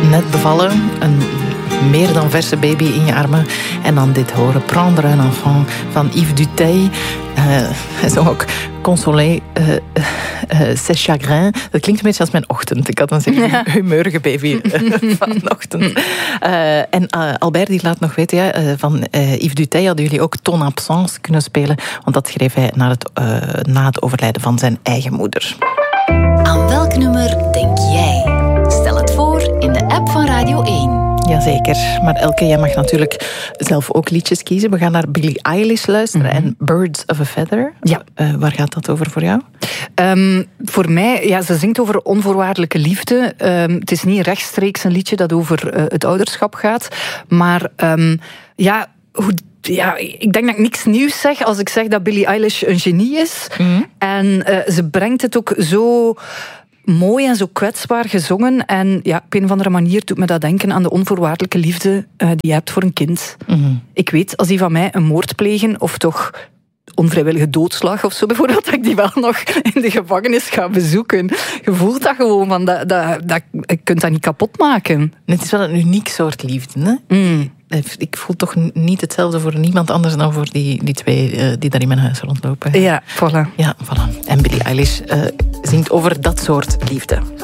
net bevallen, een meer dan verse baby in je armen. En dan dit horen, Prendre un enfant van Yves Duteil. Hij zong ook Consoler ses chagrins. Dat klinkt een beetje als mijn ochtend. Ik had een zeer humeurige baby vanochtend. En Albert die laat nog weten, van Yves Duteil hadden jullie ook Ton Absence kunnen spelen, want dat schreef hij na het overlijden van zijn eigen moeder. Aan welk nummer denk jij? Stel het voor in de app van Radio 1. Jazeker, maar Elke, jij mag natuurlijk zelf ook liedjes kiezen. We gaan naar Billie Eilish luisteren en Birds of a Feather. Ja. Waar gaat dat over voor jou? Voor mij, ze zingt over onvoorwaardelijke liefde. Het is niet rechtstreeks een liedje dat over het ouderschap gaat. Maar ik denk dat ik niks nieuws zeg als ik zeg dat Billie Eilish een genie is. En ze brengt het ook zo mooi en zo kwetsbaar gezongen. En op een of andere manier doet me dat denken aan de onvoorwaardelijke liefde die je hebt voor een kind. Ik weet, als die van mij een moord plegen, of toch onvrijwillige doodslag of zo bijvoorbeeld, dat ik die wel nog in de gevangenis ga bezoeken. Je voelt dat gewoon, van je kunt dat niet kapot maken. Het is wel een uniek soort liefde, hè? Ik voel toch niet hetzelfde voor niemand anders dan voor die twee die daar in mijn huis rondlopen. Ja, voilà. Ja, voilà. En Billie Eilish zingt over dat soort liefde.